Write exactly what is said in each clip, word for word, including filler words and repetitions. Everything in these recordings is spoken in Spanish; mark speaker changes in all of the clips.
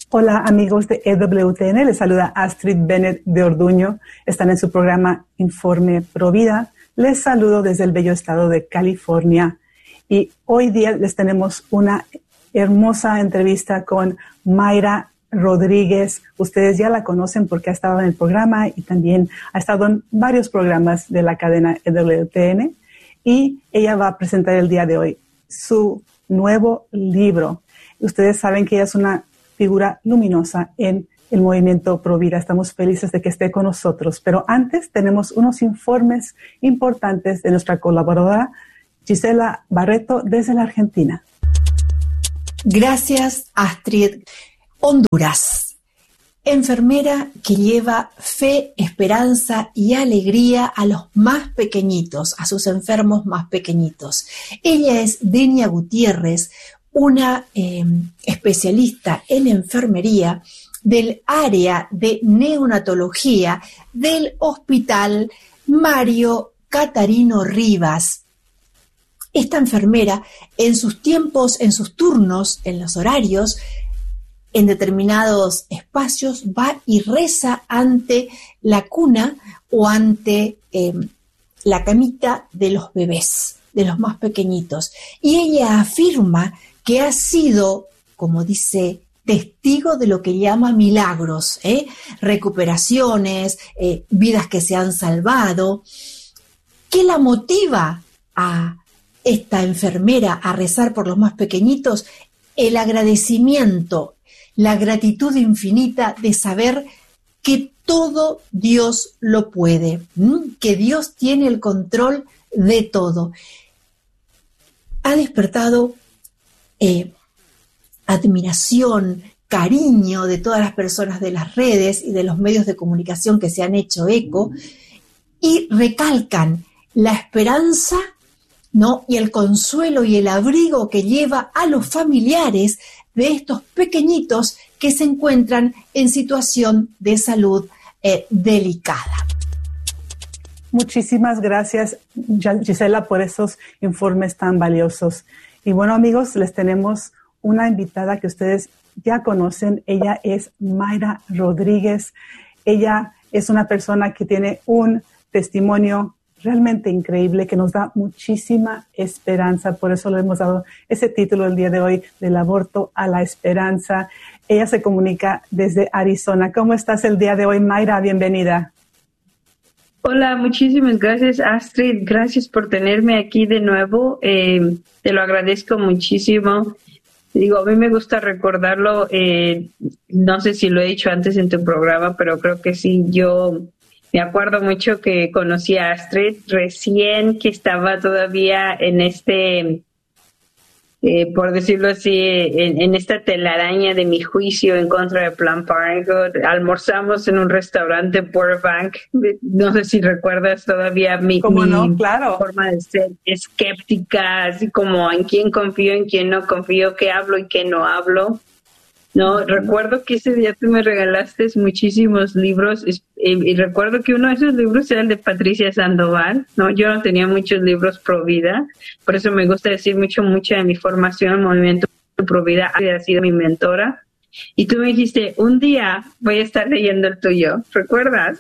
Speaker 1: Hola amigos de E W T N, les saluda Astrid Bennett de Orduño. Están en su programa Informe Provida. Les saludo desde el bello estado de California. Y hoy día les tenemos una hermosa entrevista con Mayra Rodríguez. Ustedes ya la conocen porque ha estado en el programa y también ha estado en varios programas de la cadena E W T N. Y ella va a presentar el día de hoy su nuevo libro. Ustedes saben que ella es una figura luminosa en el movimiento Provida. Estamos felices de que esté con nosotros. Pero antes tenemos unos informes importantes de nuestra colaboradora Gisela Barreto desde la Argentina.
Speaker 2: Gracias, Astrid. Honduras. Enfermera que lleva fe, esperanza y alegría a los más pequeñitos, a sus enfermos más pequeñitos. Ella es Denia Gutiérrez, una eh, especialista en enfermería del área de neonatología del Hospital Mario Catarino Rivas. Esta enfermera, en sus tiempos, en sus turnos, en los horarios, en determinados espacios, va y reza ante la cuna o ante eh, la camita de los bebés, de los más pequeñitos. Y ella afirma que ha sido, como dice, testigo de lo que llama milagros, ¿eh? recuperaciones, eh, vidas que se han salvado. ¿Qué la motiva a esta enfermera a rezar por los más pequeñitos? El agradecimiento, la gratitud infinita de saber que todo Dios lo puede, ¿m? que Dios tiene el control de todo. Ha despertado Eh, admiración, cariño de todas las personas de las redes y de los medios de comunicación que se han hecho eco y recalcan la esperanza, ¿no? y el consuelo y el abrigo que lleva a los familiares de estos pequeñitos que se encuentran en situación de salud eh, delicada.
Speaker 1: Muchísimas gracias, Gisela, por esos informes tan valiosos. Y bueno, amigos, les tenemos una invitada que ustedes ya conocen. Ella es Mayra Rodríguez. Ella es una persona que tiene un testimonio realmente increíble que nos da muchísima esperanza. Por eso le hemos dado ese título el día de hoy, del aborto a la esperanza. Ella se comunica desde Arizona. ¿Cómo estás el día de hoy, Mayra? Bienvenida.
Speaker 3: Hola, muchísimas gracias, Astrid. Gracias por tenerme aquí de nuevo. Eh, te lo agradezco muchísimo. Digo, a mí me gusta recordarlo. Eh, no sé si lo he dicho antes en tu programa, pero creo que sí. Yo me acuerdo mucho que conocí a Astrid recién, que estaba todavía en este, eh, por decirlo así, en, en esta telaraña de mi juicio en contra de Planned Parenthood. Almorzamos en un restaurante Burbank. No sé si recuerdas todavía mi, mi
Speaker 1: no? Claro.
Speaker 3: forma de ser escéptica, así como en quién confío, en quién no confío, qué hablo y qué no hablo. No, recuerdo que ese día tú me regalaste muchísimos libros y, y recuerdo que uno de esos libros era el de Patricia Sandoval, ¿no? Yo no tenía muchos libros pro vida, por eso me gusta decir mucho, mucha de mi formación en movimiento pro vida ha sido mi mentora. Y tú me dijiste, un día voy a estar leyendo el tuyo, ¿recuerdas?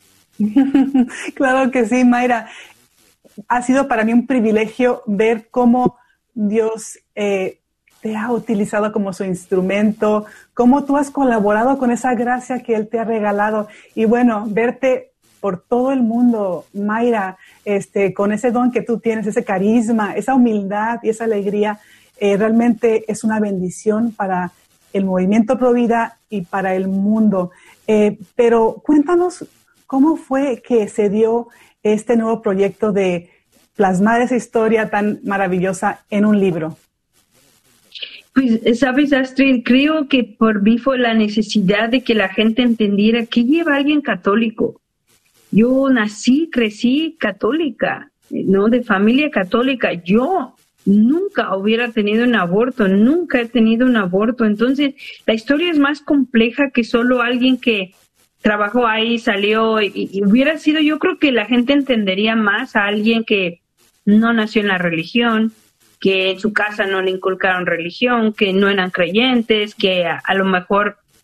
Speaker 1: Claro que sí, Mayra. Ha sido para mí un privilegio ver cómo Dios eh, te ha utilizado como su instrumento, cómo tú has colaborado con esa gracia que Él te ha regalado. Y bueno, verte por todo el mundo, Mayra, este, con ese don que tú tienes, ese carisma, esa humildad y esa alegría, eh, realmente es una bendición para el movimiento Provida y para el mundo. Eh, pero cuéntanos, ¿cómo fue que se dio este nuevo proyecto de plasmar esa historia tan maravillosa en un libro?
Speaker 3: Pues, sabes, Astrid, creo que por mí fue la necesidad de que la gente entendiera qué lleva alguien católico. Yo nací, crecí católica, ¿no? De familia católica. Yo nunca hubiera tenido un aborto, nunca he tenido un aborto. Entonces, la historia es más compleja que solo alguien que trabajó ahí, salió y, y hubiera sido, yo creo que la gente entendería más a alguien que no nació en la religión, que en su casa no le inculcaron religión, que no eran creyentes, que a, a lo mejor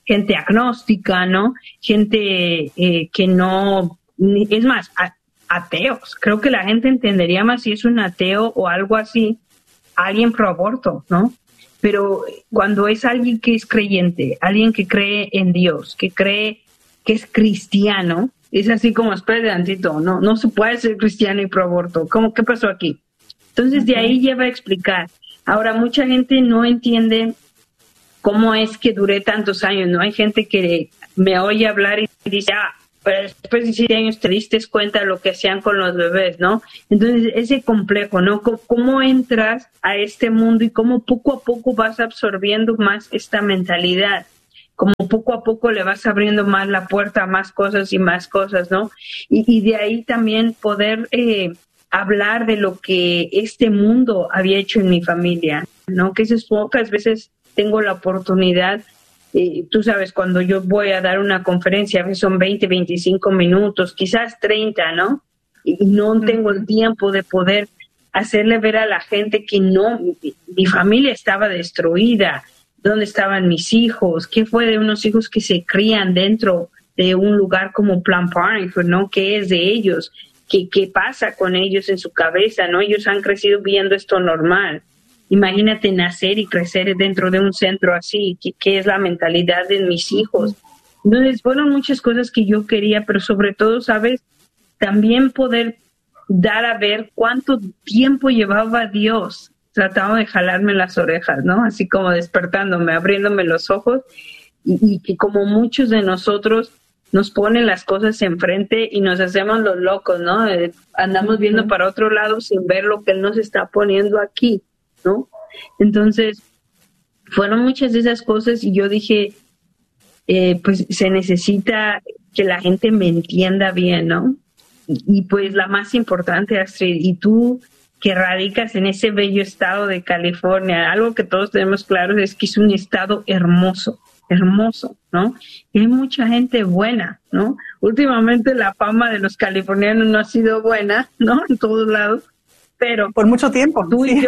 Speaker 3: gente agnóstica, ¿no? Gente eh, que no, es más, a, ateos. Creo que la gente entendería más si es un ateo o algo así, alguien pro aborto, ¿no? Pero cuando es alguien que es creyente, alguien que cree en Dios, que cree que es cristiano, es así como, espera tantito, no, no se puede ser cristiano y pro aborto. ¿Cómo, qué pasó aquí? Entonces, de ahí lleva a explicar. Ahora, mucha gente no entiende cómo es que duré tantos años, ¿no? Hay gente que me oye hablar y dice, ah, pero después de siete años te diste cuenta de lo que hacían con los bebés, ¿no? Entonces, ese complejo, ¿no? ¿Cómo, cómo entras a este mundo y cómo poco a poco vas absorbiendo más esta mentalidad? Como poco a poco le vas abriendo más la puerta a más cosas y más cosas, ¿no? Y, y de ahí también poder eh, hablar de lo que este mundo había hecho en mi familia, ¿no? Que esas pocas veces tengo la oportunidad. Eh, tú sabes, cuando yo voy a dar una conferencia, a veces son veinte, veinticinco minutos, quizás treinta, ¿no? Y no tengo el tiempo de poder hacerle ver a la gente que no, mi, mi familia estaba destruida, dónde estaban mis hijos, qué fue de unos hijos que se crían dentro de un lugar como Planned Parenthood, ¿no? ¿Qué es de ellos? ¿Qué, qué pasa con ellos en su cabeza, ¿no? Ellos han crecido viendo esto normal. Imagínate nacer y crecer dentro de un centro así, ¿qué, qué es la mentalidad de mis hijos? Entonces, fueron muchas cosas que yo quería, pero sobre todo, ¿sabes? También poder dar a ver cuánto tiempo llevaba Dios tratando de jalarme las orejas, ¿no? Así como despertándome, abriéndome los ojos, y, y que como muchos de nosotros nos ponen las cosas enfrente y nos hacemos los locos, ¿no? Eh, andamos viendo uh-huh. para otro lado sin ver lo que Él nos está poniendo aquí, ¿no? Entonces, fueron muchas de esas cosas y yo dije, eh, pues se necesita que la gente me entienda bien, ¿no? Y, y pues la más importante, Astrid, y tú que radicas en ese bello estado de California, algo que todos tenemos claro es que es un estado hermoso, hermoso, ¿no? Y hay mucha gente buena, ¿no? Últimamente la fama de los californianos no ha sido buena, ¿no? En todos lados. Pero
Speaker 1: por mucho tiempo.
Speaker 3: Tú y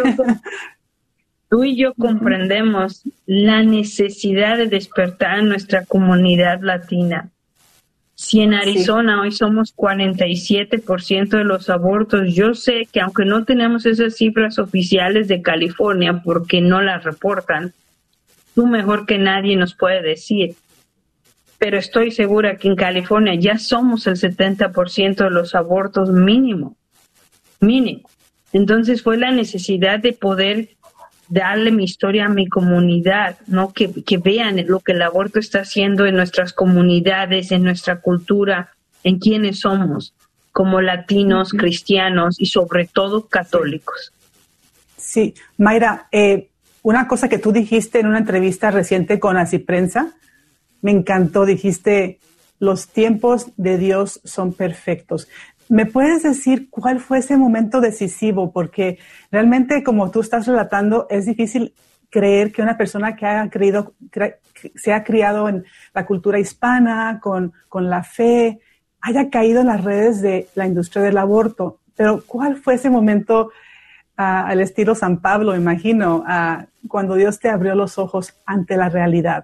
Speaker 1: sí.
Speaker 3: yo, tú y yo comprendemos la necesidad de despertar en nuestra comunidad latina. Si en Arizona sí. hoy somos cuarenta y siete por ciento de los abortos, yo sé que aunque no tenemos esas cifras oficiales de California porque no las reportan, tú mejor que nadie nos puede decir. Pero estoy segura que en California ya somos el setenta por ciento de los abortos mínimo. Mínimo. Entonces fue la necesidad de poder darle mi historia a mi comunidad, ¿no? Que, que vean lo que el aborto está haciendo en nuestras comunidades, en nuestra cultura, en quiénes somos, como latinos, uh-huh. cristianos y sobre todo católicos.
Speaker 1: Sí, Mayra, eh, una cosa que tú dijiste en una entrevista reciente con Así Prensa, me encantó, dijiste, los tiempos de Dios son perfectos. ¿Me puedes decir cuál fue ese momento decisivo? Porque realmente, como tú estás relatando, es difícil creer que una persona que haya creído, cre- se ha criado en la cultura hispana, con, con la fe, haya caído en las redes de la industria del aborto. Pero ¿cuál fue ese momento uh, al estilo San Pablo, imagino, uh, cuando Dios te abrió los ojos ante la realidad?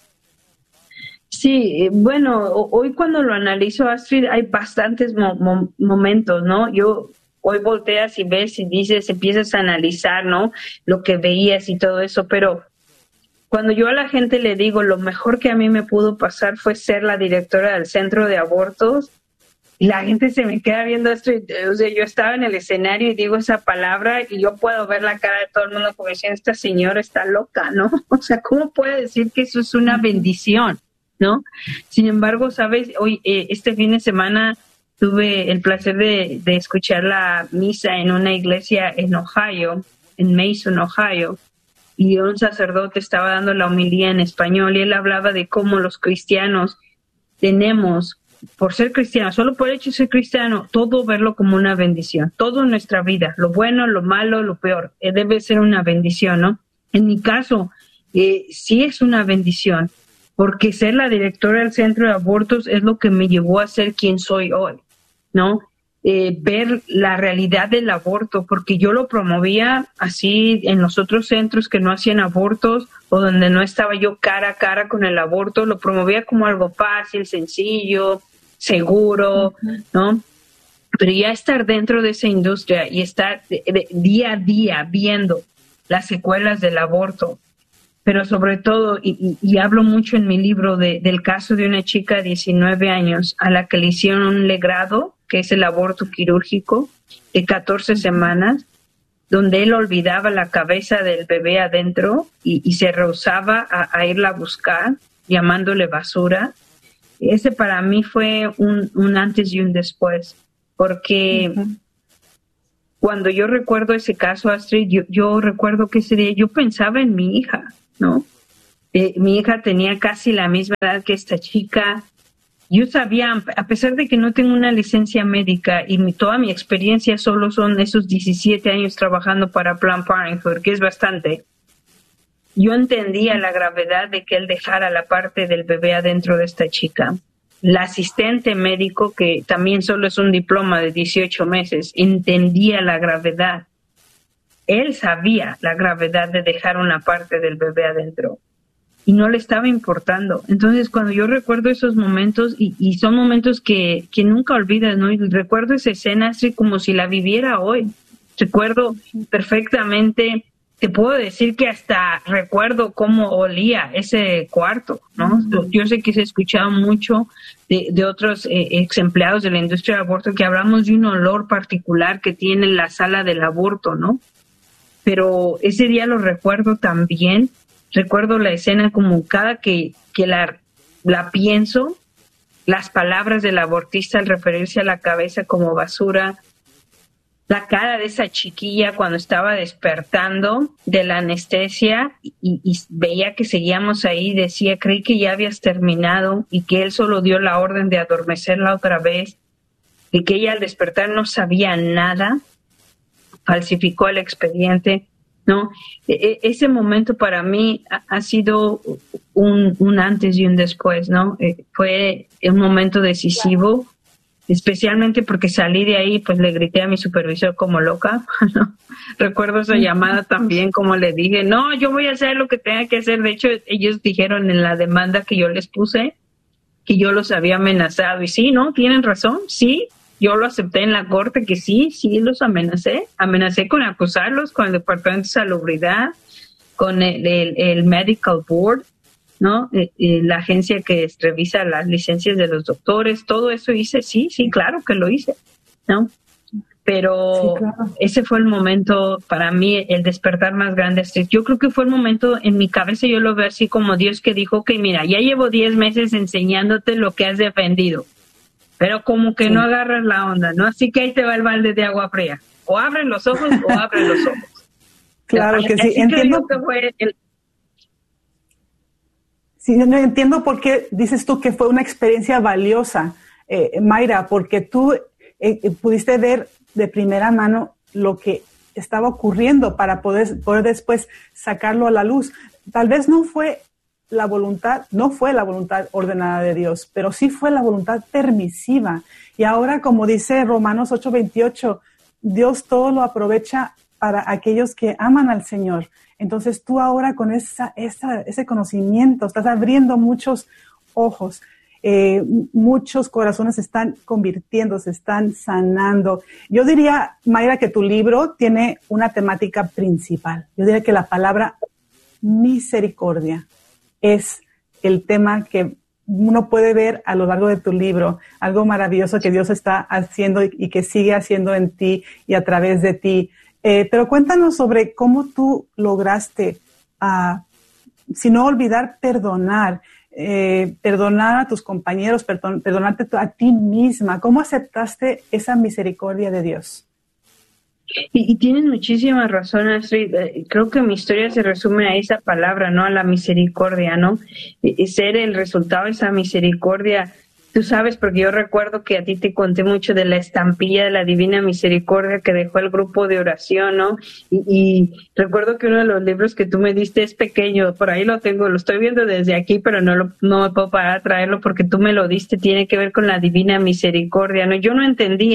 Speaker 3: Sí, bueno, hoy cuando lo analizo, Astrid, hay bastantes mo- mo- momentos, ¿no? Yo hoy volteas y ves y dices, empiezas a analizar, ¿no? Lo que veías y todo eso, pero cuando yo a la gente le digo, lo mejor que a mí me pudo pasar fue ser la directora del centro de abortos, y la gente se me queda viendo esto, y, o sea, yo estaba en el escenario y digo esa palabra y yo puedo ver la cara de todo el mundo como diciendo, esta señora está loca, ¿no? O sea, ¿cómo puede decir que eso es una bendición? ¿No? Sin embargo, sabes, hoy eh, este fin de semana tuve el placer de, de escuchar la misa en una iglesia en Ohio, en Mason, Ohio, y un sacerdote estaba dando la homilía en español y él hablaba de cómo los cristianos tenemos, por ser cristianos, solo por el hecho de ser cristiano, todo verlo como una bendición, todo en nuestra vida, lo bueno, lo malo, lo peor, eh, debe ser una bendición, ¿no? En mi caso, eh, sí es una bendición, porque ser la directora del centro de abortos es lo que me llevó a ser quien soy hoy, ¿no? eh, ver la realidad del aborto, porque yo lo promovía así en los otros centros que no hacían abortos o donde no estaba yo cara a cara con el aborto, lo promovía como algo fácil, sencillo, seguro, uh-huh. ¿no? Pero ya estar dentro de esa industria y estar de, de, día a día viendo las secuelas del aborto, pero sobre todo, y, y, y hablo mucho en mi libro de, del caso de una chica de diecinueve años a la que le hicieron un legrado, que es el aborto quirúrgico, de catorce semanas, donde él olvidaba la cabeza del bebé adentro y, y se rehusaba a, a irla a buscar, llamándole basura. Ese para mí fue un, un antes y un después, porque uh-huh. cuando yo recuerdo ese caso, Astrid, yo, yo recuerdo que ese día yo pensaba en mi hija, ¿no? Eh, mi hija tenía casi la misma edad que esta chica. Yo sabía, a pesar de que no tengo una licencia médica y mi, toda mi experiencia solo son esos diecisiete años trabajando para Planned Parenthood, que es bastante, yo entendía la gravedad de que él dejara la parte del bebé adentro de esta chica. La asistente médico, que también solo es un diploma de dieciocho meses, entendía la gravedad. Él sabía la gravedad de dejar una parte del bebé adentro y no le estaba importando. Entonces, cuando yo recuerdo esos momentos, y, y son momentos que, que nunca olvidas, ¿no? Y recuerdo esa escena así como si la viviera hoy. Recuerdo perfectamente, te puedo decir que hasta recuerdo cómo olía ese cuarto, ¿no? Mm. Yo sé que se ha escuchado mucho de, de otros eh, ex empleados de la industria del aborto que hablamos de un olor particular que tiene la sala del aborto, ¿no? Pero ese día lo recuerdo también. Recuerdo la escena como cada que, que la, la pienso, las palabras del abortista al referirse a la cabeza como basura, la cara de esa chiquilla cuando estaba despertando de la anestesia y, y veía que seguíamos ahí, decía, creí que ya habías terminado y que él solo dio la orden de adormecerla otra vez, y que ella al despertar no sabía nada, falsificó el expediente, ¿no? E- ese momento para mí ha, ha sido un, un antes y un después, ¿no? Eh, fue un momento decisivo, especialmente porque salí de ahí, pues le grité a mi supervisor como loca, ¿no? Recuerdo esa llamada también, como le dije, no, yo voy a hacer lo que tenga que hacer. De hecho, ellos dijeron en la demanda que yo les puse que yo los había amenazado, y sí, ¿no? Tienen razón, sí. Yo lo acepté en la corte que sí, sí los amenacé. Amenacé con acusarlos con el Departamento de Salubridad, con el, el, el Medical Board, ¿no? Eh, eh, la agencia que revisa las licencias de los doctores. Todo eso hice, sí, sí, claro que lo hice, ¿no? Pero sí, claro. Ese fue el momento para mí, el despertar más grande. Yo creo que fue el momento en mi cabeza, yo lo veo así como Dios que dijo, ok, mira, ya llevo diez meses enseñándote lo que has defendido, pero como que sí. no agarras la onda, ¿no? Así que ahí te va el balde de agua fría. O abres los ojos o abres los ojos.
Speaker 1: Claro que sí.
Speaker 3: Así
Speaker 1: entiendo
Speaker 3: que fue el...
Speaker 1: Sí, no entiendo por qué dices tú que fue una experiencia valiosa, eh, Mayra, porque tú eh, pudiste ver de primera mano lo que estaba ocurriendo para poder, poder después sacarlo a la luz. Tal vez no fue la voluntad, no fue la voluntad ordenada de Dios, pero sí fue la voluntad permisiva. Y ahora, como dice Romanos ocho veintiocho, Dios todo lo aprovecha para aquellos que aman al Señor. Entonces tú ahora con esa, esa, ese conocimiento estás abriendo muchos ojos, eh, muchos corazones se están convirtiendo, se están sanando. Yo diría, Mayra, que tu libro tiene una temática principal. Yo diría que la palabra misericordia es el tema que uno puede ver a lo largo de tu libro, algo maravilloso que Dios está haciendo y, y que sigue haciendo en ti y a través de ti. Eh, pero cuéntanos sobre cómo tú lograste, uh, si no olvidar, perdonar, eh, perdonar a tus compañeros, perdon, perdonarte a ti misma. ¿Cómo aceptaste esa misericordia de Dios?
Speaker 3: Y, y tienes muchísima razón, Astrid. Creo que mi historia se resume a esa palabra, ¿no? A la misericordia, ¿no? Y, y ser el resultado de esa misericordia. Tú sabes, porque yo recuerdo que a ti te conté mucho de la estampilla de la Divina Misericordia que dejó el grupo de oración, ¿no? Y, y recuerdo que uno de los libros que tú me diste es pequeño, por ahí lo tengo, lo estoy viendo desde aquí, pero no, lo, no me puedo parar a traerlo porque tú me lo diste, tiene que ver con la Divina Misericordia, ¿no? Yo no entendía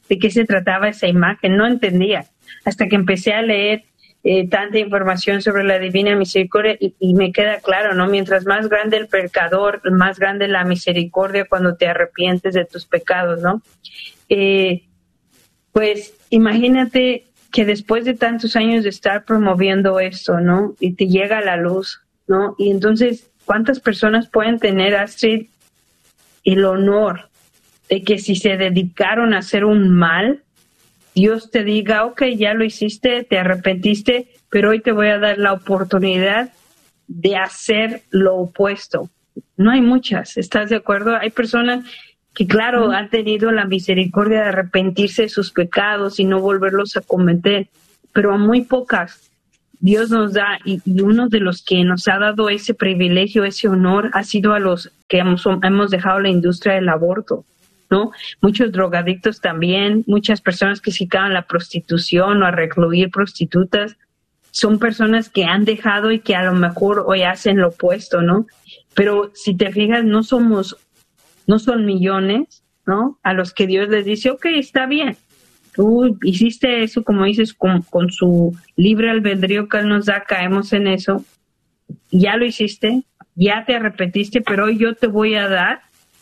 Speaker 3: de qué se trataba esa imagen, no entendía, hasta que empecé a leer eh, tanta información sobre la divina misericordia y, y me queda claro, ¿no? Mientras más grande el pecador, más grande la misericordia cuando te arrepientes de tus pecados, ¿no? Eh, pues imagínate que después de tantos años de estar promoviendo esto, ¿no? Y te llega la luz, ¿no? Y entonces, ¿cuántas personas pueden tener, Astrid, el honor de que si se dedicaron a hacer un mal, Dios te diga, ok, ya lo hiciste, te arrepentiste, pero hoy te voy a dar la oportunidad de hacer lo opuesto? No hay muchas, ¿estás de acuerdo? Hay personas que, claro, han tenido la misericordia de arrepentirse de sus pecados y no volverlos a cometer, pero a muy pocas Dios nos da, y uno de los que nos ha dado ese privilegio, ese honor, ha sido a los que hemos, hemos dejado la industria del aborto, ¿no? Muchos drogadictos también, muchas personas que se dedican a la prostitución o a recluir prostitutas, son personas que han dejado y que a lo mejor hoy hacen lo opuesto, ¿no? Pero si te fijas, no somos, no son millones, ¿no? A los que Dios les dice, ok, está bien. Tú hiciste eso, como dices, con, con su libre albedrío que Él nos da, caemos en eso. Ya lo hiciste, ya te arrepentiste, pero hoy yo te voy a dar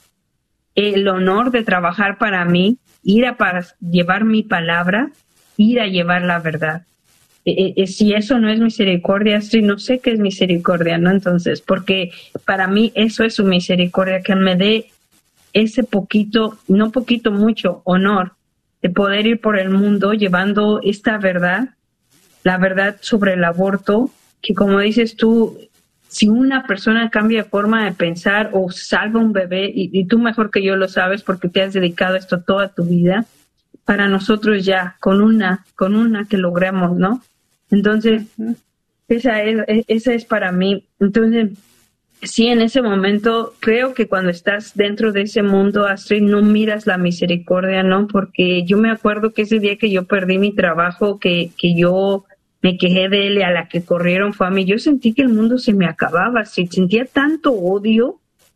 Speaker 3: el honor de trabajar para mí, ir a para llevar mi palabra, ir a llevar la verdad. Eh, eh, si eso no es misericordia, sí, no sé qué es misericordia, ¿no? Entonces, porque para mí eso es su misericordia, que me dé ese poquito, no poquito, mucho honor de poder ir por el mundo llevando esta verdad, la verdad sobre el aborto, que como dices tú, si una persona cambia de forma de pensar o salva un bebé, y, y tú mejor que yo lo sabes porque te has dedicado a esto toda tu vida, para nosotros ya, con una, con una que logremos, ¿no? Entonces, uh-huh. esa es, esa es para mí. Entonces, sí, en ese momento, creo que cuando estás dentro de ese mundo, Astrid, no miras la misericordia, ¿no? Porque yo me acuerdo que ese día que yo perdí mi trabajo, que, que yo me quejé de él y a la que corrieron fue a mí, yo sentí que el mundo se me acababa, Astrid, sentía tanto odio,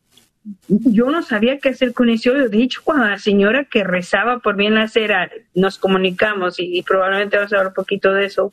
Speaker 3: yo no sabía qué hacer con ese odio. De hecho, cuando la señora que rezaba por mí en la acera, nos comunicamos y, y probablemente vamos a hablar un poquito de eso,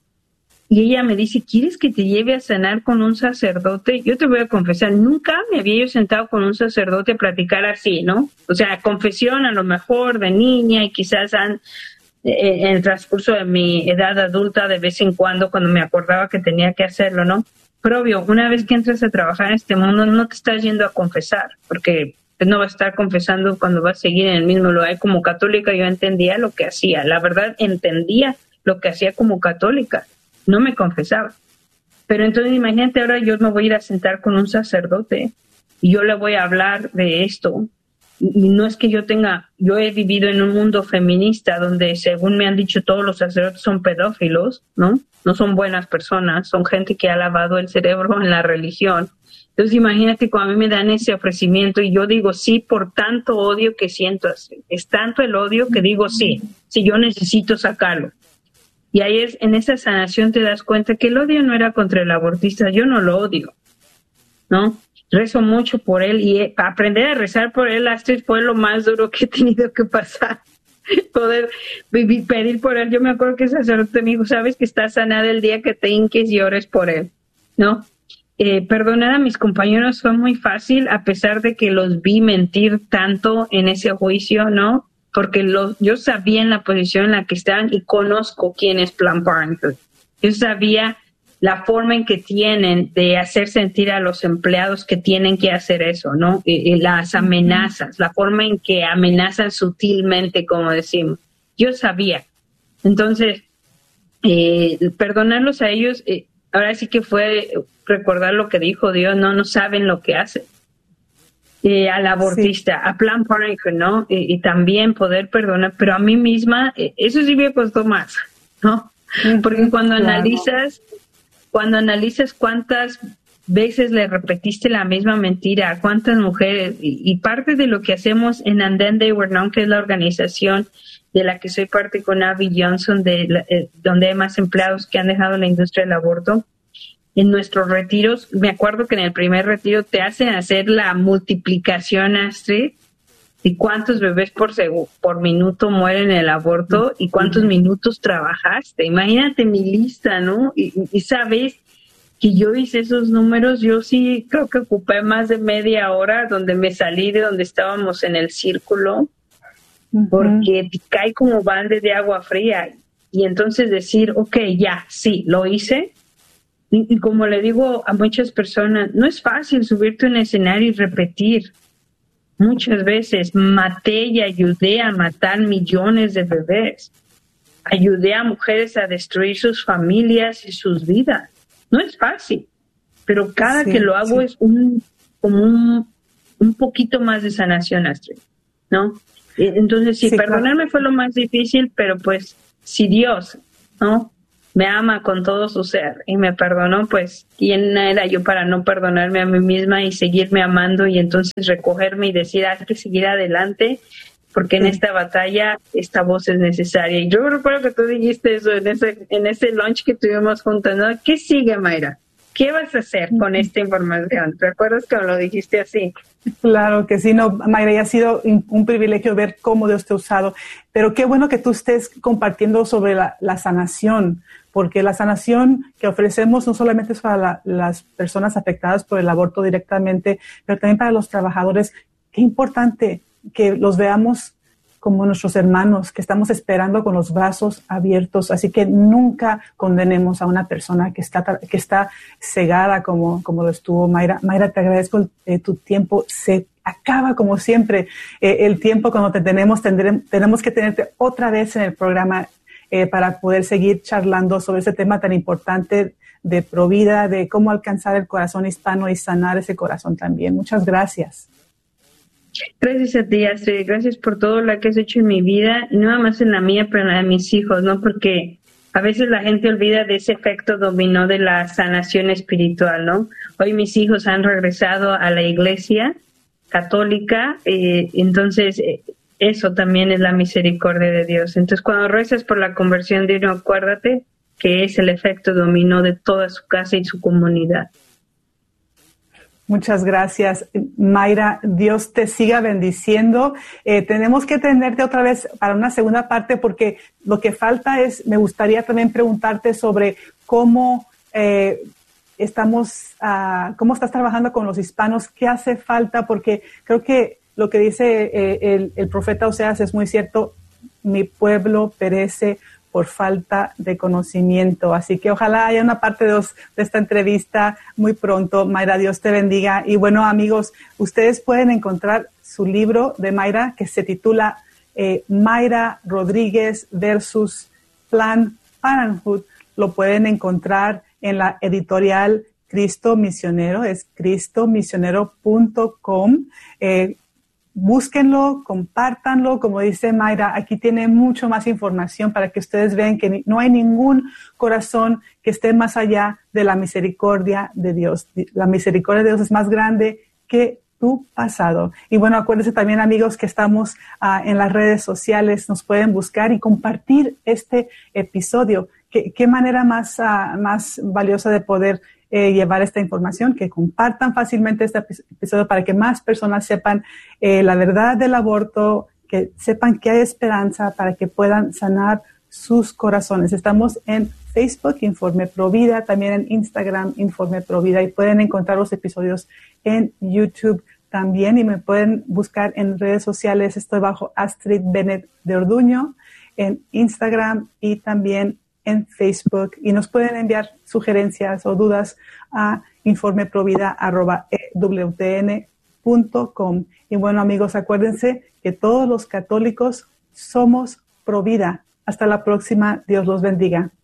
Speaker 3: y ella me dice, ¿quieres que te lleve a cenar con un sacerdote? Yo te voy a confesar, nunca me había yo sentado con un sacerdote a platicar así, ¿no? O sea, confesión a lo mejor de niña y quizás han, eh, en el transcurso de mi edad adulta de vez en cuando, cuando me acordaba que tenía que hacerlo, ¿no? Pero obvio, una vez que entras a trabajar en este mundo, no te estás yendo a confesar, porque no vas a estar confesando cuando vas a seguir en el mismo lugar. Como católica yo entendía lo que hacía, la verdad entendía lo que hacía como católica. No me confesaba. Pero entonces imagínate, ahora yo me voy a ir a sentar con un sacerdote y yo le voy a hablar de esto. Y no es que yo tenga, yo he vivido en un mundo feminista donde según me han dicho todos los sacerdotes son pedófilos, ¿no? No son buenas personas, son gente que ha lavado el cerebro en la religión. Entonces imagínate cuando a mí me dan ese ofrecimiento y yo digo sí por tanto odio que siento. Es tanto el odio que digo sí, sí, yo necesito sacarlo. Y ahí es, en esa sanación te das cuenta que el odio no era contra el abortista, yo no lo odio, ¿no? Rezo mucho por él y eh, aprender a rezar por él, Astrid, fue lo más duro que he tenido que pasar. Poder vivir, pedir por él. Yo me acuerdo que el sacerdote me dijo, sabes que estás sanada el día que te hinques y ores por él, ¿no? Eh, perdonar a mis compañeros fue muy fácil, a pesar de que los vi mentir tanto en ese juicio, ¿no? Porque lo, yo sabía en la posición en la que estaban y conozco quién es Planned Parenthood. Yo sabía la forma en que tienen de hacer sentir a los empleados que tienen que hacer eso, ¿no? Y, y las amenazas, la forma en que amenazan sutilmente, como decimos. Yo sabía. Entonces, eh, perdonarlos a ellos, eh, ahora sí que fue recordar lo que dijo Dios, no, no saben lo que hacen. Eh, al abortista, sí. A Planned Parenthood, ¿no? Y, y también poder perdonar, pero a mí misma, eh, eso sí me costó más, ¿no? Porque cuando claro. analizas, cuando analizas cuántas veces le repetiste la misma mentira a cuántas mujeres, y, y parte de lo que hacemos en And Then They Were Known, que es la organización de la que soy parte con Abby Johnson, de la, eh, donde hay más empleados que han dejado la industria del aborto. En nuestros retiros, me acuerdo que en el primer retiro te hacen hacer la multiplicación, Astrid, ¿Y cuántos bebés por segu- por minuto mueren en el aborto? ¿Y cuántos minutos trabajaste? Imagínate mi lista, ¿no? Y, y sabes que yo hice esos números, yo sí creo que ocupé más de media hora donde me salí de donde estábamos en el círculo, uh-huh. porque te cae como balde de agua fría. Y entonces decir, ok, ya, sí, lo hice. Y, y como le digo a muchas personas, no es fácil subirte a un escenario y repetir. Muchas veces maté y ayudé a matar millones de bebés. Ayudé a mujeres a destruir sus familias y sus vidas. No es fácil, pero cada sí, que lo hago sí. es un como un, un poquito más de sanación, Astrid, ¿no? Entonces, sí, sí perdonarme claro. fue lo más difícil, pero pues si Dios, ¿no?, me ama con todo su ser y me perdonó, pues ¿quién era yo para no perdonarme a mí misma y seguirme amando y entonces recogerme y decir, hay que seguir adelante? Porque en sí. esta batalla esta voz es necesaria. Y yo recuerdo que tú dijiste eso en ese, en ese lunch que tuvimos juntos, ¿no? ¿Qué sigue, Mayra? ¿Qué vas a hacer con esta información? ¿Te acuerdas que lo dijiste así?
Speaker 1: Claro que sí, no, Mayra, y ha sido un privilegio ver cómo Dios te ha usado. Pero qué bueno que tú estés compartiendo sobre la, la sanación, porque la sanación que ofrecemos no solamente es para la, las personas afectadas por el aborto directamente, pero también para los trabajadores. Qué importante que los veamos como nuestros hermanos, que estamos esperando con los brazos abiertos. Así que nunca condenemos a una persona que está, que está cegada como, como lo estuvo Mayra. Mayra, te agradezco eh, tu tiempo. Se acaba como siempre eh, el tiempo cuando te tenemos. Tendremos, tenemos que tenerte otra vez en el programa eh, para poder seguir charlando sobre ese tema tan importante de Provida, de cómo alcanzar el corazón hispano y sanar ese corazón también. Muchas gracias.
Speaker 3: Gracias a ti, Astrid. Gracias por todo lo que has hecho en mi vida, y no nada más en la mía, pero en la de mis hijos, ¿no? Porque a veces la gente olvida de ese efecto dominó de la sanación espiritual, ¿no? Hoy mis hijos han regresado a la iglesia católica, eh, entonces eh, eso también es la misericordia de Dios. Entonces, cuando rezas por la conversión de uno, acuérdate que es el efecto dominó de toda su casa y su comunidad.
Speaker 1: Muchas gracias, Mayra. Dios te siga bendiciendo. Eh, tenemos que tenerte otra vez para una segunda parte porque lo que falta es, me gustaría también preguntarte sobre cómo eh, estamos, uh, cómo estás trabajando con los hispanos, qué hace falta, porque creo que lo que dice eh, el, el profeta Oseas es muy cierto. Mi pueblo perece por falta de conocimiento. Así que ojalá haya una parte dos de esta entrevista muy pronto. Mayra, Dios te bendiga. Y bueno, amigos, ustedes pueden encontrar su libro de Mayra que se titula eh, Mayra Rodríguez versus Planned Parenthood. Lo pueden encontrar en la editorial Cristo Misionero, es cristo misionero punto com. Eh, Búsquenlo, compártanlo, como dice Mayra, aquí tiene mucho más información para que ustedes vean que no hay ningún corazón que esté más allá de la misericordia de Dios. La misericordia de Dios es más grande que tu pasado. Y bueno, acuérdense también, amigos, que estamos uh, en las redes sociales, nos pueden buscar y compartir este episodio. ¿Qué, qué manera más, uh, más valiosa de poder Eh, llevar esta información, que compartan fácilmente este episodio para que más personas sepan eh, la verdad del aborto, que sepan que hay esperanza para que puedan sanar sus corazones. Estamos en Facebook, Informe Provida, también en Instagram, Informe Provida, y pueden encontrar los episodios en YouTube también, y me pueden buscar en redes sociales. Estoy bajo Astrid Bennett de Orduño, en Instagram y también en Facebook, y nos pueden enviar sugerencias o dudas a informeprovida arroba e w t n punto com. Y bueno, amigos, acuérdense que todos los católicos somos Provida. Hasta la próxima. Dios los bendiga.